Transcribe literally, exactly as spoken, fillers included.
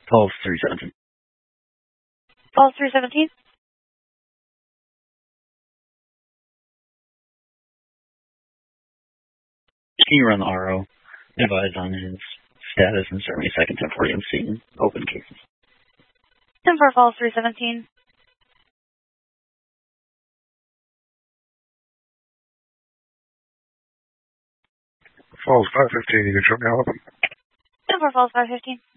Falls three seventeen. Falls three seventeen. Can you run the R O? Advise on his status and start me second ten forty M C in open cases. ten four Falls three seventeen. Falls five fifteen, you can show me all of them. ten four Falls five fifteen.